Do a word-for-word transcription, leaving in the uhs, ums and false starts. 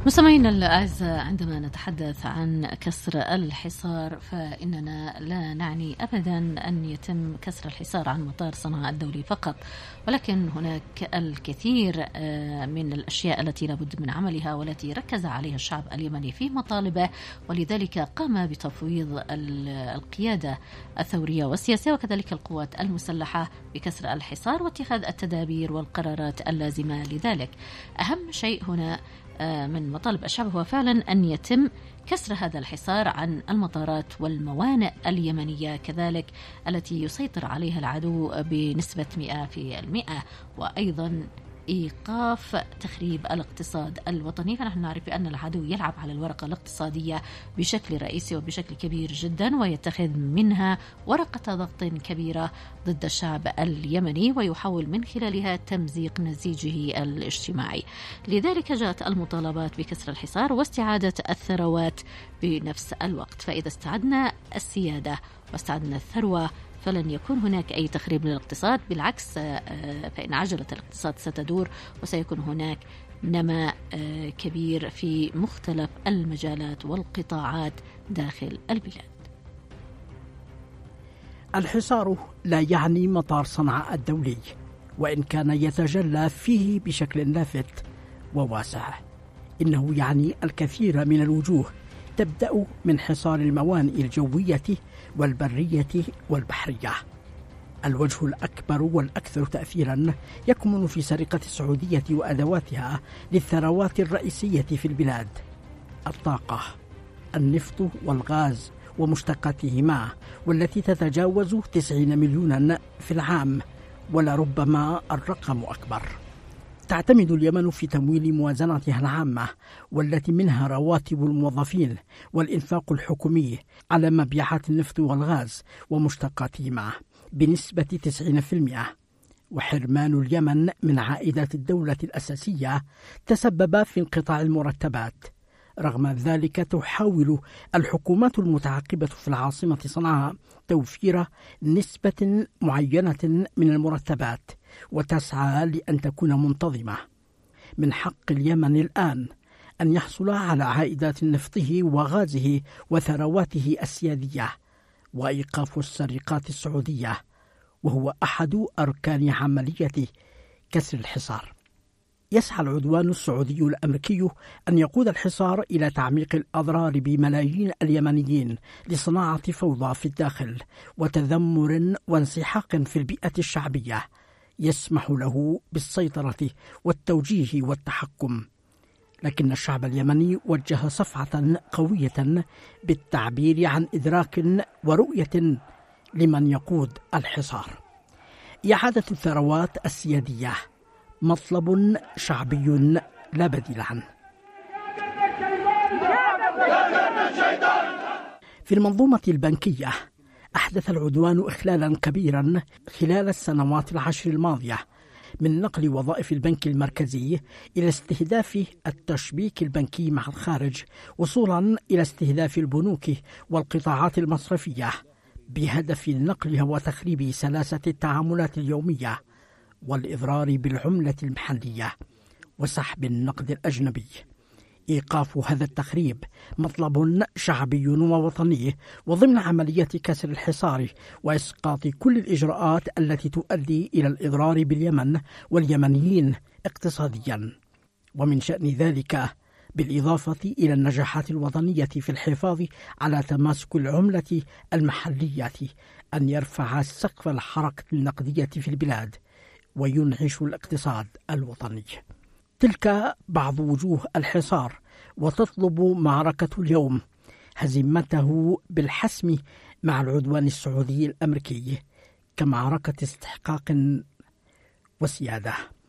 مستمعينا الأعزاء، عندما نتحدث عن كسر الحصار فإننا لا نعني أبدا أن يتم كسر الحصار عن مطار صنعاء الدولي فقط، ولكن هناك الكثير من الأشياء التي لابد من عملها والتي ركز عليها الشعب اليمني في مطالبه، ولذلك قام بتفويض القيادة الثورية والسياسية وكذلك القوات المسلحة بكسر الحصار واتخاذ التدابير والقرارات اللازمة لذلك. أهم شيء هنا من مطالب الشعب هو فعلا أن يتم كسر هذا الحصار عن المطارات والموانئ اليمنية كذلك التي يسيطر عليها العدو بنسبة مئة بالمئة، وأيضا إيقاف تخريب الاقتصاد الوطني. فنحن نعرف أن العدو يلعب على الورقة الاقتصادية بشكل رئيسي وبشكل كبير جدا، ويتخذ منها ورقة ضغط كبيرة ضد الشعب اليمني ويحاول من خلالها تمزيق نسيجه الاجتماعي. لذلك جاءت المطالبات بكسر الحصار واستعادة الثروات بنفس الوقت. فإذا استعدنا السيادة واستعدنا الثروة فلن يكون هناك أي تخريب للاقتصاد، بالعكس فإن عجلة الاقتصاد ستدور وسيكون هناك نماء كبير في مختلف المجالات والقطاعات داخل البلاد. الحصار لا يعني مطار صنعاء الدولي، وإن كان يتجلى فيه بشكل لافت وواسع، إنه يعني الكثير من الوجوه، تبدأ من حصار الموانئ الجوية والبرية والبحرية. الوجه الأكبر والأكثر تأثيرا يكمن في سرقة السعودية وأدواتها للثروات الرئيسية في البلاد: الطاقة، النفط والغاز ومشتقاتهما، والتي تتجاوز تسعين مليونا في العام، ولربما الرقم أكبر. تعتمد اليمن في تمويل موازنتها العامة والتي منها رواتب الموظفين والإنفاق الحكومي على مبيعات النفط والغاز ومشتقاتهما بنسبة تسعين بالمئة، وحرمان اليمن من عائدات الدولة الأساسية تسبب في انقطاع المرتبات. رغم ذلك تحاول الحكومات المتعاقبة في العاصمة صنعاء توفير نسبة معينة من المرتبات وتسعى لأن تكون منتظمة. من حق اليمن الآن أن يحصل على عائدات نفطه وغازه وثرواته السيادية وإيقاف السرقات السعودية، وهو أحد أركان عملية كسر الحصار. يسعى العدوان السعودي الأمريكي أن يقود الحصار إلى تعميق الأضرار بملايين اليمنيين لصناعة فوضى في الداخل وتذمر وانسحاق في البيئة الشعبية يسمح له بالسيطرة والتوجيه والتحكم. لكن الشعب اليمني وجه صفعة قوية بالتعبير عن إدراك ورؤية لمن يقود الحصار. إعادة الثروات السيادية مطلب شعبي لا بديل عنه. في المنظومة البنكية أحدث العدوان إخلالا كبيرا خلال السنوات العشر الماضية، من نقل وظائف البنك المركزي إلى استهداف التشبيك البنكي مع الخارج، وصولا إلى استهداف البنوك والقطاعات المصرفية بهدف نقلها وتخريب سلاسة التعاملات اليومية والإضرار بالعملة المحلية وسحب النقد الأجنبي. إيقاف هذا التخريب مطلب شعبي ووطني، وضمن عملية كسر الحصار وإسقاط كل الإجراءات التي تؤدي إلى الإضرار باليمن واليمنيين اقتصاديا. ومن شأن ذلك بالإضافة إلى النجاحات الوطنية في الحفاظ على تماسك العملة المحلية أن يرفع سقف الحركة النقدية في البلاد وينعش الاقتصاد الوطني. تلك بعض وجوه الحصار، وتطلب معركة اليوم هزيمته بالحسم مع العدوان السعودي الأمريكي كمعركة استحقاق وسيادة.